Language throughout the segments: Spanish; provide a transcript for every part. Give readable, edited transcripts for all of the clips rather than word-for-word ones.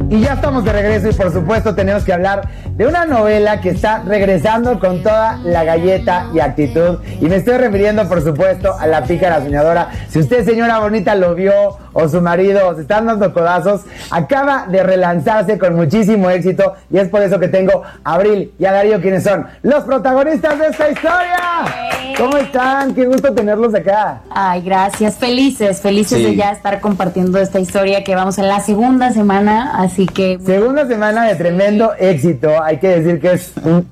Y ya estamos de regreso y por supuesto tenemos que hablar de una novela que está regresando con toda la galleta y actitud. Y me estoy refiriendo por supuesto a La Pícara Soñadora. Si usted, señora bonita, lo vio o su marido o se están dando codazos, acaba de relanzarse con muchísimo éxito y es por eso que tengo a Abril y a Darío, quienes son los protagonistas de esta historia. ¿Cómo están? Qué gusto tenerlos acá. Ay, gracias. Felices Sí. de ya estar compartiendo esta historia que vamos en la segunda semana, así que... Segunda semana de tremendo éxito. Hay que decir que es un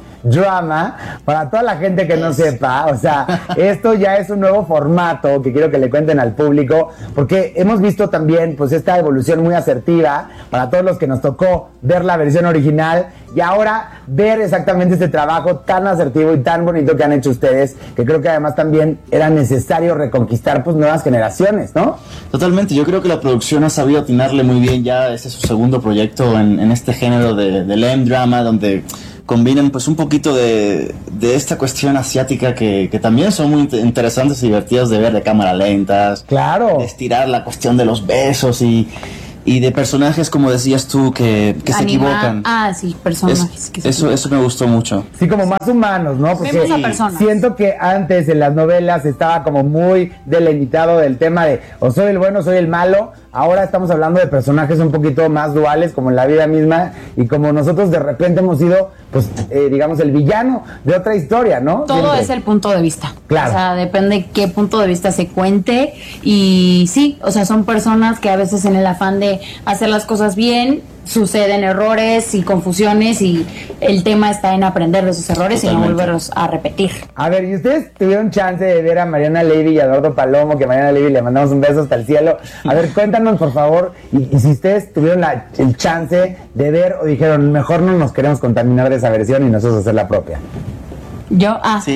drama para toda la gente que no sepa. O sea, esto ya es un nuevo formato que quiero que le cuenten al público, porque hemos visto también pues esta evolución muy asertiva para todos los que nos tocó ver la versión original y ahora ver exactamente este trabajo tan asertivo y tan bonito que han hecho ustedes, que creo que además también era necesario reconquistar pues nuevas generaciones, ¿no? Totalmente, yo creo que la producción ha sabido atinarle muy bien. Ya este es su segundo proyecto en este género del M-drama, donde combinan pues un poquito de esta cuestión asiática que también son muy interesantes y divertidas de ver, de cámara lentas. Claro. De estirar la cuestión de los besos y de personajes, como decías tú, que se equivocan. Ah, sí, personajes. Eso me gustó mucho. Sí, como más humanos, ¿no? Porque vemos a personas. siento que antes en las novelas estaba como muy delimitado del tema de o soy el bueno o soy el malo. Ahora estamos hablando de personajes un poquito más duales, como en la vida misma, y como nosotros de repente hemos sido, pues, digamos, el villano de otra historia, ¿no? Todo Siempre. es el punto de vista. Claro. O sea, depende qué punto de vista se cuente. Y sí, o sea, son personas que a veces en el afán de hacer las cosas bien, suceden errores y confusiones, y el tema está en aprender de esos errores. Totalmente. Y no volverlos a repetir. A ver, ¿y ustedes tuvieron chance de ver a Mariana Levy y a Eduardo Palomo? Que Mariana Levy le mandamos un beso hasta el cielo. A ver, cuéntanos por favor, y si ustedes tuvieron el chance de ver o dijeron, mejor no nos queremos contaminar de esa versión y nosotros hacer la propia. Yo, Sí.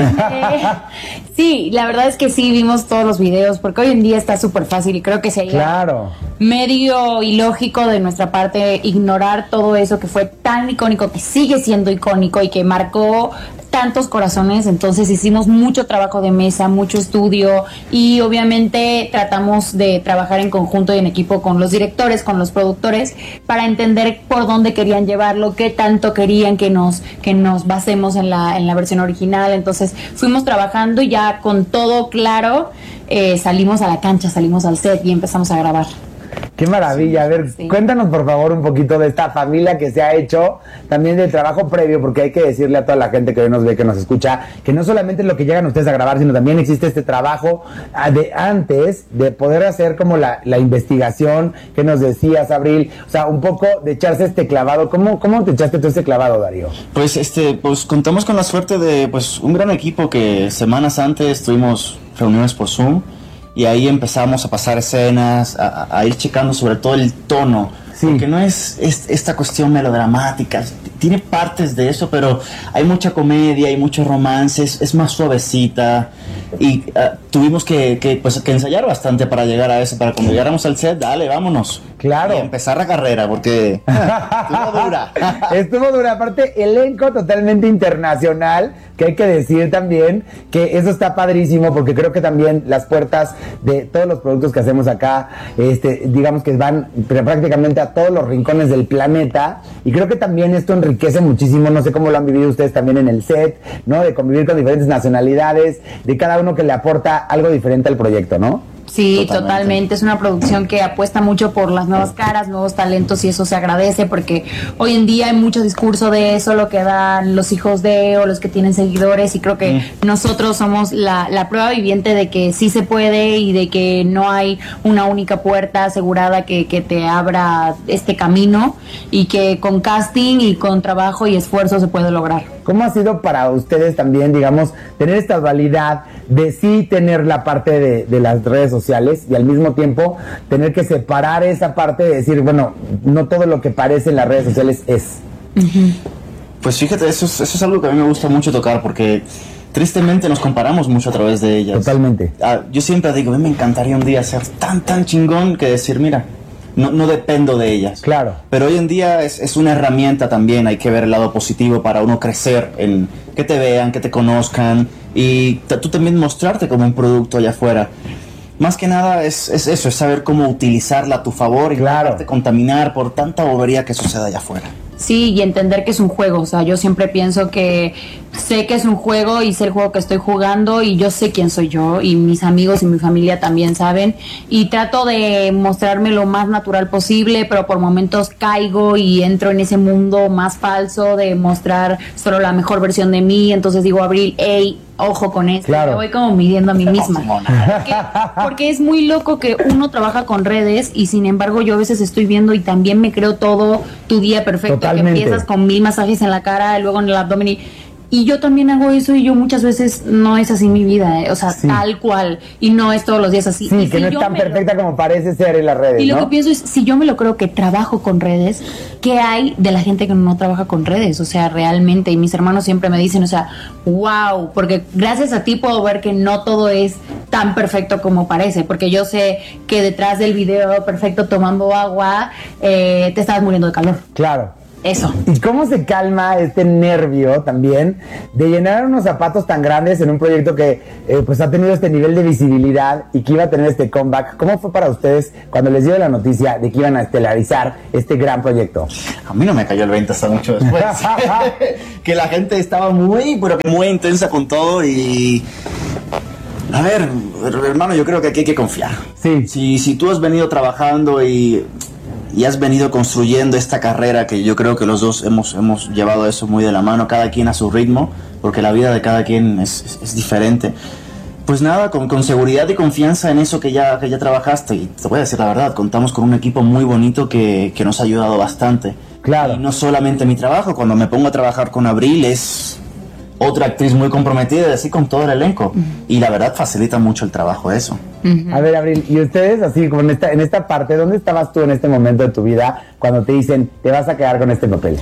Sí, la verdad es que sí vimos todos los videos, porque hoy en día está súper fácil y creo que sería Claro. medio ilógico de nuestra parte ignorar todo eso que fue tan icónico, que sigue siendo icónico y que marcó tantos corazones. Entonces hicimos mucho trabajo de mesa, mucho estudio, y obviamente tratamos de trabajar en conjunto y en equipo con los directores, con los productores, para entender por dónde querían llevarlo, qué tanto querían que nos basemos en la versión original. Entonces fuimos trabajando y ya con todo claro, salimos a la cancha, salimos al set y empezamos a grabar. Qué maravilla. A ver, Sí. cuéntanos por favor un poquito de esta familia que se ha hecho, también del trabajo previo, porque hay que decirle a toda la gente que hoy nos ve, que nos escucha, que no solamente es lo que llegan ustedes a grabar, sino también existe este trabajo de antes, de poder hacer como la investigación que nos decías, Abril, o sea, un poco de echarse este clavado. ¿Cómo te echaste tú este clavado, Darío? Pues pues contamos con la suerte de pues un gran equipo que semanas antes tuvimos reuniones por Zoom y ahí empezamos a pasar escenas, a ir checando sobre todo el tono. Sí. Porque no es esta cuestión melodramática, tiene partes de eso, pero hay mucha comedia, hay mucho romance, es más suavecita, y tuvimos que ensayar bastante para llegar a eso, para cuando llegáramos al set, dale, vámonos. Claro. Y empezar la carrera, porque estuvo dura. Estuvo dura, aparte elenco totalmente internacional, que hay que decir también que eso está padrísimo, porque creo que también las puertas de todos los productos que hacemos acá, digamos que van prácticamente a todos los rincones del planeta, y creo que también esto enriquece muchísimo. No sé cómo lo han vivido ustedes también en el set, ¿no? De convivir con diferentes nacionalidades, de cada uno que le aporta algo diferente al proyecto, ¿no? Sí, totalmente. Es una producción que apuesta mucho por las nuevas caras, nuevos talentos, y eso se agradece, porque hoy en día hay mucho discurso de eso, lo que dan los hijos de o los que tienen seguidores, y creo que nosotros somos la prueba viviente de que sí se puede y de que no hay una única puerta asegurada que te abra este camino, y que con casting y con trabajo y esfuerzo se puede lograr. ¿Cómo ha sido para ustedes también, digamos, tener esta dualidad de sí tener la parte de las redes sociales y al mismo tiempo tener que separar esa parte de decir, bueno, no todo lo que parece en las redes sociales es? Pues fíjate, eso es algo que a mí me gusta mucho tocar, porque tristemente nos comparamos mucho a través de ellas. Totalmente. Yo siempre digo, a mí me encantaría un día ser tan chingón que decir, mira, no dependo de ellas. Claro. Pero hoy en día es una herramienta también, hay que ver el lado positivo para uno crecer, en que te vean, que te conozcan, y tú también mostrarte como un producto allá afuera. más que nada es eso, es saber cómo utilizarla a tu favor y no dejarte contaminar por tanta bobería que sucede allá afuera. Sí, y entender que es un juego, o sea, yo siempre pienso que sé que es un juego y sé el juego que estoy jugando y yo sé quién soy yo y mis amigos y mi familia también saben y trato de mostrarme lo más natural posible, pero por momentos caigo y entro en ese mundo más falso de mostrar solo la mejor versión de mí, entonces digo, Abril, hey, ojo con esto, me voy como midiendo a mí misma. Porque es muy loco que uno trabaja con redes y sin embargo yo a veces estoy viendo y también me creo todo tu día perfecto. Totalmente. Que empiezas con 1000 masajes en la cara, luego en el abdomen y yo también hago eso y yo muchas veces no es así mi vida, o sea, tal cual, y no es todos los días así. Sí, y que no es tan perfecta como parece ser en las redes, y lo que pienso es, si yo me lo creo que trabajo con redes, ¿qué hay de la gente que no trabaja con redes? O sea, realmente, y mis hermanos siempre me dicen, o sea, wow, porque gracias a ti puedo ver que no todo es tan perfecto como parece, porque yo sé que detrás del video perfecto tomando agua, te estabas muriendo de calor. Claro. Eso. ¿Y cómo se calma este nervio también de llenar unos zapatos tan grandes en un proyecto que pues ha tenido este nivel de visibilidad y que iba a tener este comeback? ¿Cómo fue para ustedes cuando les dio la noticia de que iban a estelarizar este gran proyecto? A mí no me cayó el 20 hasta mucho después. Que la gente estaba muy intensa con todo y... A ver, hermano, yo creo que aquí hay que confiar. Sí. Si tú has venido trabajando y has venido construyendo esta carrera, que yo creo que los dos hemos llevado eso muy de la mano, cada quien a su ritmo, porque la vida de cada quien es diferente. Pues nada, con seguridad y confianza en eso que ya trabajaste. Y te voy a decir la verdad, contamos con un equipo muy bonito que nos ha ayudado bastante. Claro. Y no solamente mi trabajo, cuando me pongo a trabajar con Abril es otra actriz muy comprometida y así con todo el elenco. Y la verdad facilita mucho el trabajo eso. A ver, Abril, y ustedes así como en esta parte, ¿dónde estabas tú en este momento de tu vida cuando te dicen te vas a quedar con este papel?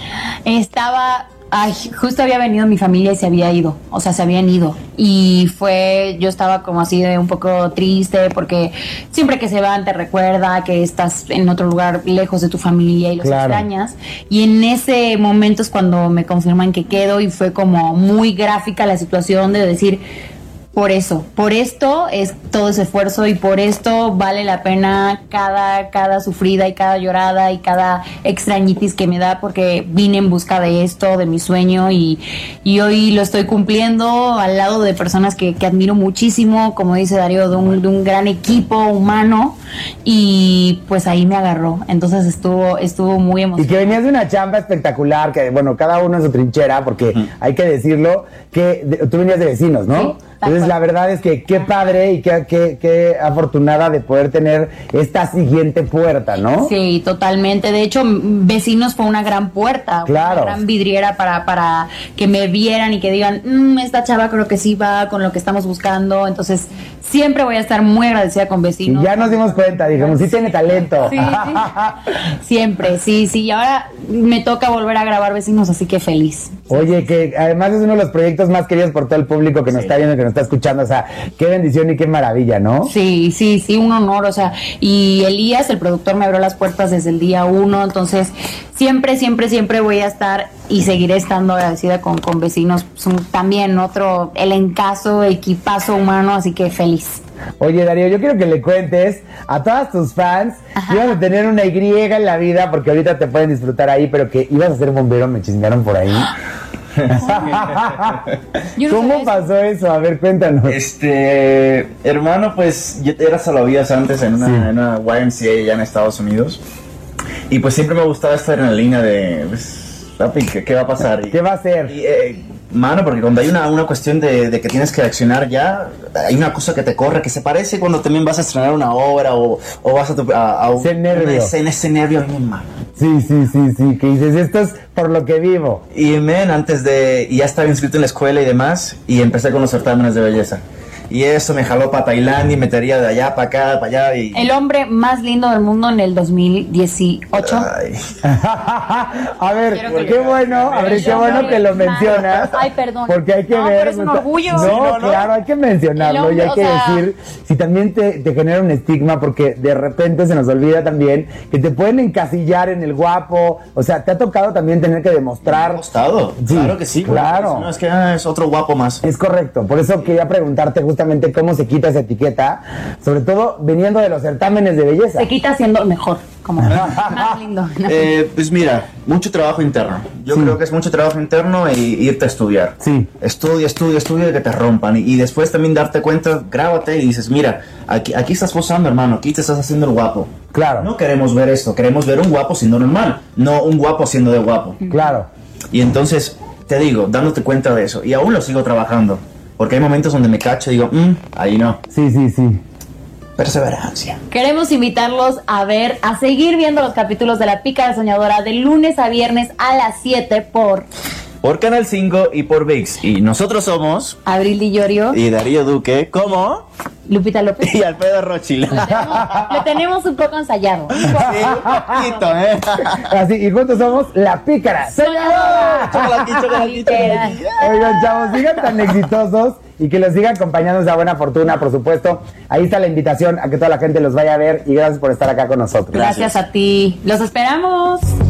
Justo había venido mi familia y se había ido, o sea, se habían ido y yo estaba como así de un poco triste porque siempre que se van te recuerda que estás en otro lugar lejos de tu familia y los extrañas, y en ese momento es cuando me confirman que quedo y fue como muy gráfica la situación de decir, por esto es todo ese esfuerzo y por esto vale la pena cada sufrida y cada llorada y cada extrañitis que me da, porque vine en busca de esto, de mi sueño y hoy lo estoy cumpliendo al lado de personas que admiro muchísimo, como dice Darío, de un gran equipo humano, y pues ahí me agarró, entonces estuvo muy emocionante. Y que venías de una chamba espectacular, que bueno, cada uno en su trinchera, porque hay que decirlo, que tú venías de Vecinos, ¿no? Sí. Entonces la verdad es que qué padre y qué afortunada de poder tener esta siguiente puerta, ¿no? Sí, totalmente. De hecho, Vecinos fue una gran puerta, una gran vidriera para que me vieran y que digan, esta chava creo que sí va con lo que estamos buscando. Entonces, siempre voy a estar muy agradecida con Vecinos. Y ya nos dimos cuenta, dijimos, sí tiene talento. Sí. Siempre, sí. Y ahora me toca volver a grabar Vecinos, así que feliz. Oye, que además es uno de los proyectos más queridos por todo el público que nos está viendo, que nos está escuchando, o sea, qué bendición y qué maravilla, ¿no? Sí, un honor, o sea, y Elías, el productor, me abrió las puertas desde el día 1, entonces siempre voy a estar y seguiré estando agradecida con Vecinos, son también otro elencazo, equipazo humano, así que feliz. Oye, Darío, yo quiero que le cuentes a todas tus fans que ibas a tener una Y en la vida, porque ahorita te pueden disfrutar ahí, pero que ibas a ser bombero, me chismearon por ahí. ¿Cómo pasó eso? A ver, cuéntanos. Hermano, pues yo era salvavidas antes en una YMCA ya en Estados Unidos, y pues siempre me gustaba esta adrenalina de, pues, papi, ¿qué va a pasar? ¿Qué va a hacer? Mano, porque cuando hay una cuestión de que tienes que accionar ya, hay una cosa que te corre, que se parece cuando también vas a estrenar una obra o vas a ese nervio. Ese nervio a mí, mano. Sí, que dices, esto es por lo que vivo. Y ya estaba inscrito en la escuela y demás, y empecé con los certámenes de belleza. Y eso me jaló para Tailandia y me metería de allá para acá, para allá. El hombre más lindo del mundo en el 2018. A ver, qué bueno que lo mencionas. Ay, perdón. Porque hay que ver. Pero es un orgullo. No, claro, hay que mencionarlo hombre, y hay que decir, si también te genera un estigma, porque de repente se nos olvida también que te pueden encasillar en el guapo. O sea, te ha tocado también tener que demostrar. ¿Me ha costado? Sí, claro que sí. Claro. No, es que es otro guapo más. Es correcto. Por eso quería preguntarte justamente justamente cómo se quita esa etiqueta, sobre todo viniendo de los certámenes de belleza. Se quita siendo mejor, como más lindo. Pues mira, mucho trabajo interno. Yo creo que es mucho trabajo interno y irte a estudiar. Sí. Estudia y que te rompan. Y después también darte cuenta, grábate y dices, mira, aquí estás posando, hermano, aquí te estás haciendo el guapo. Claro. No queremos ver esto, queremos ver un guapo siendo normal, no un guapo siendo de guapo. Claro. Y entonces, te digo, dándote cuenta de eso. Y aún lo sigo trabajando. Porque hay momentos donde me cacho y digo, ahí no. Sí, sí, sí. Perseverancia. Queremos invitarlos a seguir viendo los capítulos de La Pícara Soñadora de lunes a viernes a las 7 por Canal 5 y por VIX. Y nosotros somos... Abril Di Llorio, Y Darío Duque, ¿cómo? Lupita López. Y Alfredo Rothschild. Lo tenemos un poco ensayado. Sí, un poquito, ¿eh? Así, y juntos somos La Pícara Soñadora. Chocolate. Oigan, chavos, sigan tan exitosos y que los siga acompañando esa buena fortuna, por supuesto. Ahí está la invitación a que toda la gente los vaya a ver y gracias por estar acá con nosotros. Gracias a ti. Los esperamos.